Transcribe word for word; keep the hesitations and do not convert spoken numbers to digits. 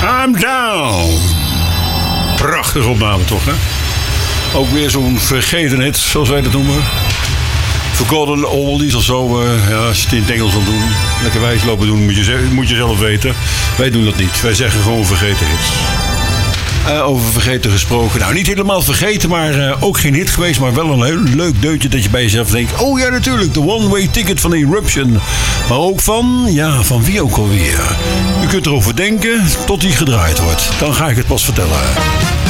I'm down. Prachtige opname toch, hè? Ook weer zo'n vergeten hit, zoals wij dat noemen. Forgotten oldies of zo. Uh, ja, als je het in het Engels wil doen. Lekker wijs lopen doen, moet je, moet je zelf weten. Wij doen dat niet. Wij zeggen gewoon vergeten hits. Uh, over vergeten gesproken. Nou, niet helemaal vergeten, maar uh, ook geen hit geweest. Maar wel een heel leuk deuntje dat je bij jezelf denkt. Oh ja, natuurlijk, de One Way Ticket van Eruption. Maar ook van, ja, van wie ook alweer. U kunt erover denken tot die gedraaid wordt. Dan ga ik het pas vertellen.